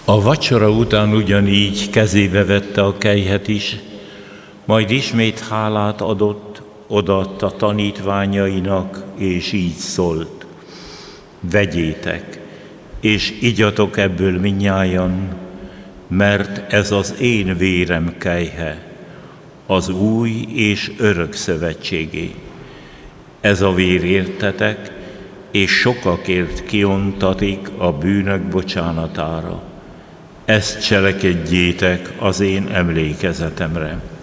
A vacsora után ugyanígy kezébe vette a kelyhet is, majd ismét hálát adott, odaadta tanítványainak, és így szólt: vegyétek, és igyatok ebből mindnyájan, mert ez az én vérem kelyhe, az új és örök szövetségé. Ez a vér értetek, és sokakért kiontatik a bűnök bocsánatára. Ezt cselekedjétek az én emlékezetemre.